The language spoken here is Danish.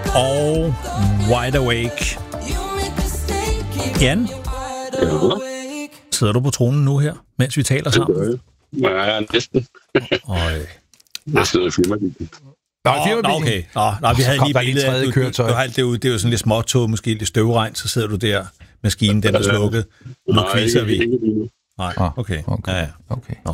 og Wide Awake. Jan, sidder du på tronen nu her, mens vi taler sammen? Ja, næsten. Jeg sidder i firmabilen. Okay. Vi havde lige billedet af, det er jo sådan lidt småtog, måske lidt støvregn, så sidder du der, maskinen den er slukket. Nu quizzer vi. Nej, okay.